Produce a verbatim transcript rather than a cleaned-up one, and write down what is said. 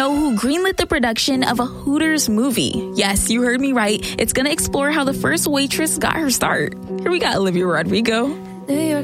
know who greenlit the production of a Hooters movie? Yes, you heard me right. It's going to explore how the first waitress got her start. Here we got Olivia Rodrigo. New York